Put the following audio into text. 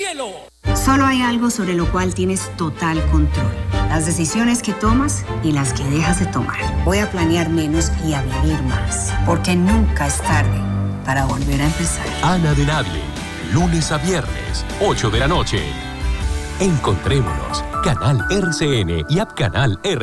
cielo. Solo hay algo sobre lo cual tienes total control. Las decisiones que tomas y las que dejas de tomar. Voy a planear menos y a vivir más. Porque nunca es tarde para volver a empezar. Ana de Nadie, lunes a viernes, 8 de la noche. Encontrémonos, Canal RCN y App Canal R.